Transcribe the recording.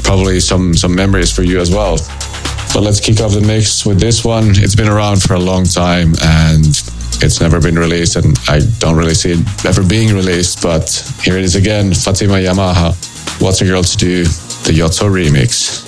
probably some memories for you as well. But let's kick off the mix with this one. It's been around for a long time and it's never been released, and I don't really see it ever being released, but here it is again, Fatima Yamaha, What's a Girl to Do, the Yotto remix.